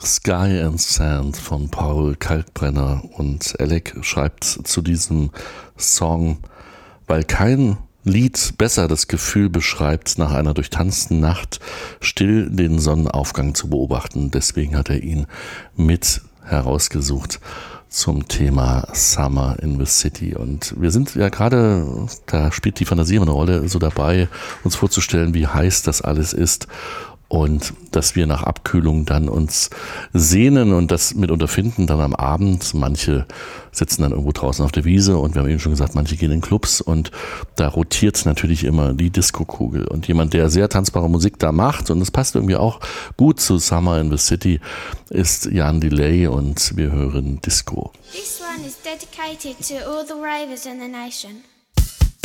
Sky and Sand von Paul Kalkbrenner, und Alec schreibt zu diesem Song, weil kein Lied besser das Gefühl beschreibt, nach einer durchtanzten Nacht still den Sonnenaufgang zu beobachten. Deswegen hat er ihn mit herausgesucht zum Thema Summer in the City. Und wir sind ja gerade, da spielt die Fantasie immer eine Rolle, so dabei, uns vorzustellen, wie heiß das alles ist. Und dass wir nach Abkühlung dann uns sehnen und das mitunter finden dann am Abend. Manche sitzen dann irgendwo draußen auf der Wiese und wir haben eben schon gesagt, manche gehen in Clubs, und da rotiert natürlich immer die Diskokugel. Und jemand, der sehr tanzbare Musik da macht, und das passt irgendwie auch gut zu Summer in the City, ist Jan Delay, und wir hören Disco. This one is dedicated to all the ravers in the nation.